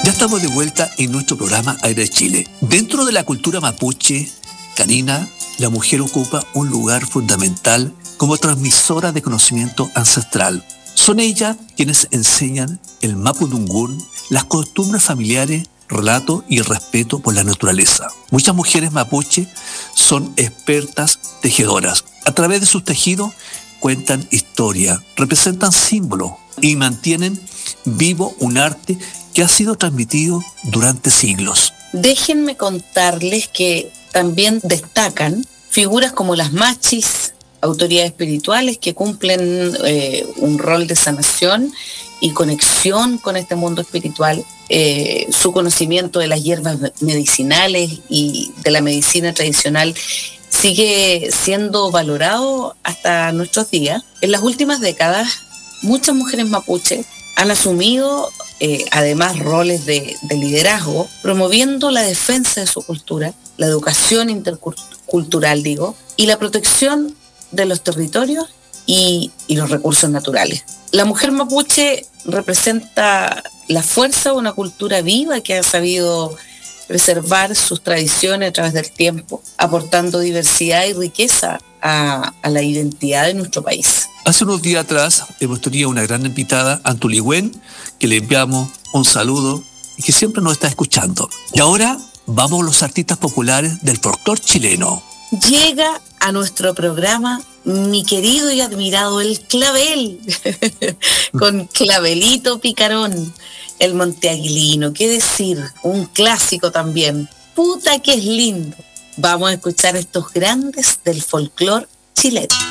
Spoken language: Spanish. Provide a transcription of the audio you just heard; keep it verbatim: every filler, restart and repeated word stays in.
Ya estamos de vuelta en nuestro programa Aire de Chile. Dentro de la cultura mapuche, Karina, la mujer ocupa un lugar fundamental como transmisora de conocimiento ancestral. Son ellas quienes enseñan el mapudungún, las costumbres familiares, relato y respeto por la naturaleza. Muchas mujeres mapuche son expertas tejedoras. A través de sus tejidos cuentan historia, representan símbolos y mantienen vivo un arte que ha sido transmitido durante siglos. Déjenme contarles que también destacan figuras como las machis, autoridades espirituales que cumplen eh, un rol de sanación y conexión con este mundo espiritual. Eh, su conocimiento de las hierbas medicinales y de la medicina tradicional sigue siendo valorado hasta nuestros días. En las últimas décadas, muchas mujeres mapuche han asumido eh, además roles de, de liderazgo, promoviendo la defensa de su cultura, la educación intercultural, digo, y la protección de los territorios y, y los recursos naturales. La mujer mapuche representa la fuerza de una cultura viva que ha sabido preservar sus tradiciones a través del tiempo, aportando diversidad y riqueza a, a la identidad de nuestro país. Hace unos días atrás hemos tenido una gran invitada, Antuli Wen, que le enviamos un saludo y que siempre nos está escuchando. Y ahora vamos a los artistas populares del folclore chileno. Llega a nuestro programa mi querido y admirado El Clavel, con Clavelito Picarón, el monteaguilino, qué decir, un clásico también. Puta que es lindo. Vamos a escuchar estos grandes del folclore chileno.